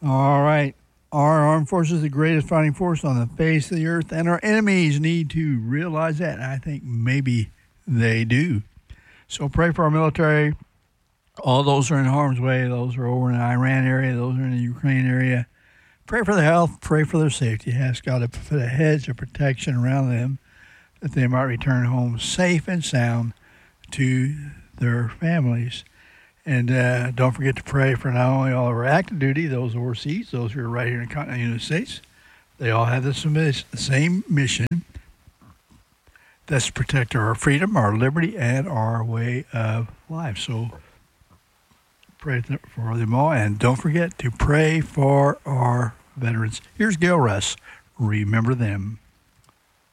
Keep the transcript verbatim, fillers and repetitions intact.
All right. Our armed forces are the greatest fighting force on the face of the earth, and our enemies need to realize that. And I think maybe they do. So pray for our military. All those are in harm's way. Those are over in the Iran area. Those are in the Ukraine area. Pray for their health. Pray for their safety. Ask God to put a hedge of protection around them that they might return home safe and sound to their families. And uh, don't forget to pray for not only all of our active duty, those overseas, those who are right here in the continental United States. They all have the same mission. That's to protect our freedom, our liberty, and our way of life. So pray for them all. And don't forget to pray for our veterans. Here's Gail Russ. Remember them.